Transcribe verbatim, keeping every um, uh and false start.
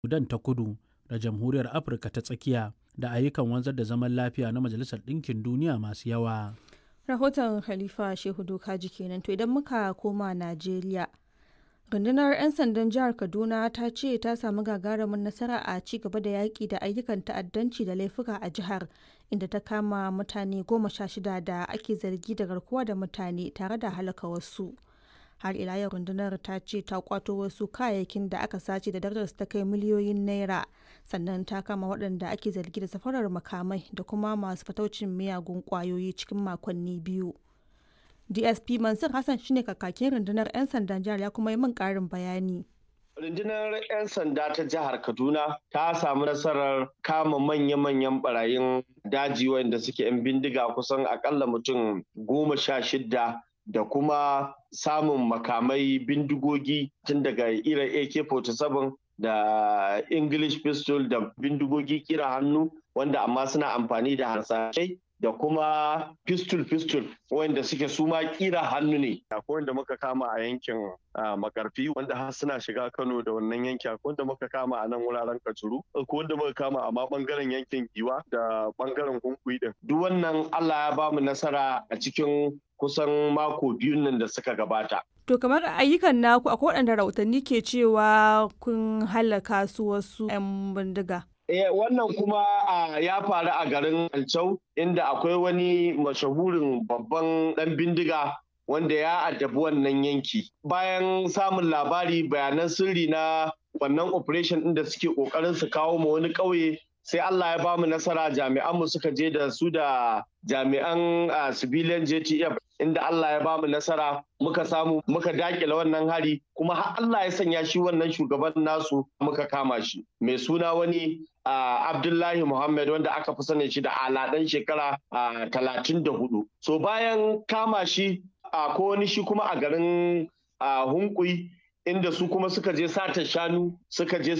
Sudan ta Kudu da Jamhuriyar Afirka ta Tsakiya da ayyukan wanzar da zaman lafiya na Majalisar Ɗinkin Duniya masu yawa. Rahoton Khalifa Shehu Dokaji kenan. To idan muka koma Najeriya, rundunar 'yan sandan jihar Kaduna ta ce ta samu gagarumin nasara a ci gaba da yaƙi da ayyukan ta'addanci da laifuka a jihar, inda ta kama mutane goma sha shida da ake zargi da garkuwa da mutane tare da halaka wasu. Har ila yau rundunar ta ce ta kwato wasu kayayyakin da aka sace da darajarsu ta kai miliyoyin naira, sannan ta kama waɗanda ake zargi da safarar makamai da kuma masu fataucin miyagun ƙwayoyi cikin makonni biyu. D S P Mansur Hassan shine kakakin rundunar 'yan sandan jihar, ya kuma yi min ƙarin bayani. Rundunar 'yan sanda ta jihar Kaduna ta samu nasarar kama manya-manyan barayin daji wanda suke 'yan bindiga kusan akalla mutum goma sha shida da kuma samun makamai bindigogi tun daga irin A K forty-seven da English pistol da bindigogi kira hannu wanda amma suna amfani da harsashai da kuma pistol pistol wanda suke suma kira hannu ne. Akwai wanda muka kama a yankin makarfi wanda har suna shiga Kano da wannan yanki, akwai wanda muka kama a nan wuraren Kajuru, akwai wanda muka kama a ma bangaren yankin Giwa da bangaren Hunkuyi din. Duk wannan Allah ya bamu nasara a cikin kusan mako biyun nan da suka gabata. To kamar ayyukan naku akwai waɗanda rahotanni ke cewa kun halaka su wasu 'yan bindiga. Eh, wannan kuma uh, ya faru a garin Alcau inda akwai wani mashahurin babban ɗan bindiga wanda ya addabi wannan yanki. Bayan samun labari bayanan sirri na wannan operation ɗin da suke ƙoƙarin su kawo ma wani ƙauye, sai Allah ya bamu nasara, jami'anmu suka je da su da jami'an uh, civilian J T F inda Allah ya bamu nasara muka samu muka dakile wannan hari, kuma har Allah ya sanya shi wannan shugaban nasu muka kama shi mai suna wani uh, Abdullahi Muhammad wanda aka fi sanin shi da aladan shekara uh, talatin da hudu. So bayan kama shi uh, ko wani shi kuma a garin uh, Hunkuyi inda su kuma suka je sata shanu suka je